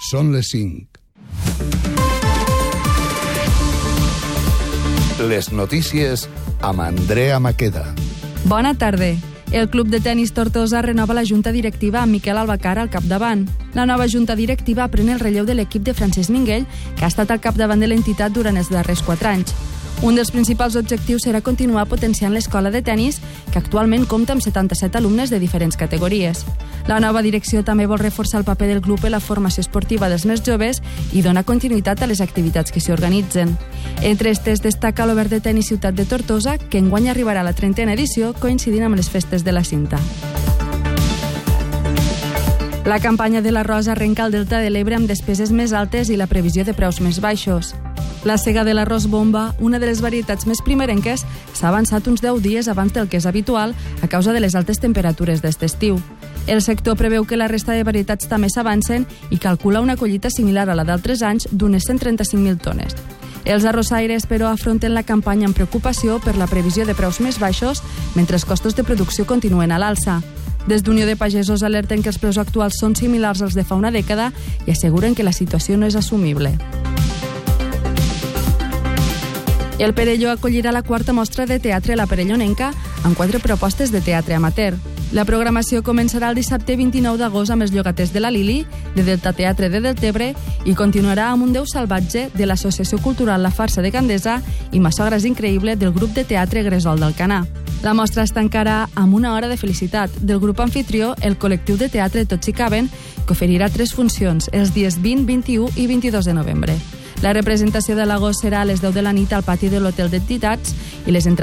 Són les 5. Les notícies amb Andrea Maqueda. Bona tarda. El Club de Tenis Tortosa renova la junta directiva amb Miquel Albacara al capdavant. La nova junta directiva pren el relleu de l'equip de Francesc Minguell, que ha estat al capdavant de l'entitat durant els darrers 4 anys. Un dels principals objectius serà continuar potenciant l'escola de tenis, que actualment compta amb 77 alumnes de diferents categories. La nova direcció també vol reforçar el paper del club en la formació esportiva dels més joves i donar continuïtat a les activitats que s'hi organitzen. Entre aquestes destaca l'Obert de Tenis Ciutat de Tortosa, que enguany arribarà a la 30a edició, coincidint amb les festes de la Cinta. La campanya de l'arròs arrenca al Delta de l'Ebre amb despeses més altes i la previsió de preus més baixos. La sega de l'arròs bomba, una de les varietats més primerenques, s'ha avançat uns 10 dies abans del que és habitual a causa de les altes temperatures d'est estiu. El sector preveu que la resta de varietats també s'avancen i calcula una collita similar a la d'altres anys d'unes 135.000 tones. Els arrossaires, però, afronten la campanya amb preocupació per la previsió de preus més baixos, mentre els costos de producció continuen a l'alça. Des d'Unió de Pagesos alerten que els preus actuals són similars als de fa una dècada i asseguren que la situació no és assumible. El Perelló acollirà la 4a mostra de teatre La Perellonenca amb 4 propostes de teatre amateur. La programació començarà el dissabte 29 d'agost amb els llogaters de la Lili, de Delta Teatre de Deltebre, i continuarà amb un Déu salvatge de l'Associació Cultural La Farsa de Gandesa i Massogres Increïble del grup de teatre Gresol d'Alcanar. La mostra es tancarà amb una hora de felicitat del grup anfitrió, el col·lectiu de teatre Tots hi caben, que oferirà 3 funcions, els dies 20, 21 i 22 de novembre. La representació de l'agost serà a les 10 de la nit al pati de l'Hotel d'Entitats i les entrades